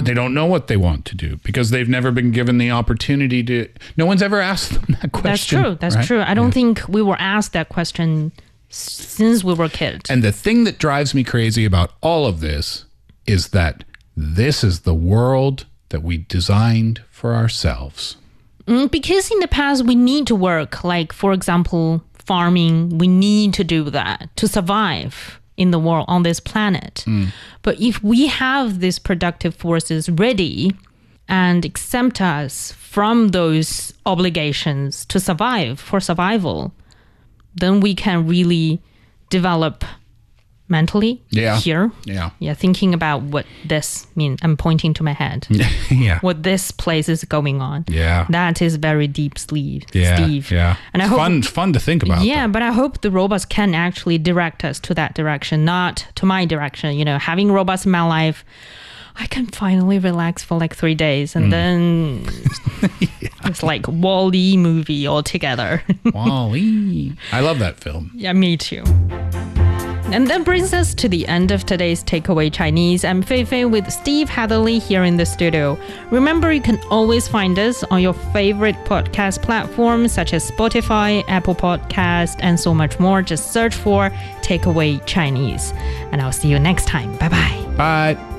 They don't know what they want to do because they've never been given the opportunity to. No one's ever asked them that question. That's true. I don't think we were asked that question since we were kids. And the thing that drives me crazy about all of this is that this is the world that we designed for ourselves. Because in the past, we need to work. Like, for example, farming, we need to do that to survive in the world, on this planet. But if we have these productive forces ready and exempt us from those obligations to survive, for survival, then we can really develop mentally here. Thinking about what this means. I'm pointing to my head. What this place is going on. That is very deep, Steve. And I hope fun to think about. But I hope the robots can actually direct us to that direction, not to my direction. You know, having robots in my life, I can finally relax for like 3 days, and then it's like WALL-E movie altogether. WALL-E. I love that film. Yeah, me too. And that brings us to the end of today's Takeaway Chinese. I'm Fei Fei with Steve Hatherley here in the studio. Remember, you can always find us on your favorite podcast platforms such as Spotify, Apple Podcast, and so much more. Just search for Takeaway Chinese. And I'll see you next time. Bye-bye. Bye.